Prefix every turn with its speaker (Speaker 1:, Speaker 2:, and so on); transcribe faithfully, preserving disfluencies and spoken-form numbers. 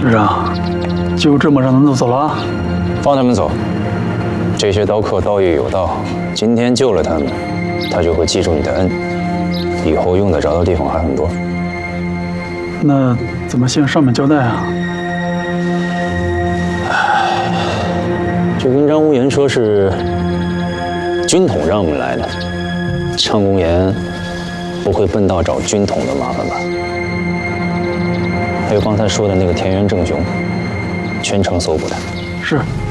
Speaker 1: 是啊，就这么让他们走了？
Speaker 2: 放他们走。这些刀客道义有道，今天救了他们，他就会记住你的恩，以后用得着的地方还很多。
Speaker 1: 那怎么向上面交代啊？
Speaker 2: 就跟张无言说是军统让我们来的，张公言不会笨到找军统的麻烦吧？还有刚才说的那个田园正雄，全程搜捕他。
Speaker 1: 是。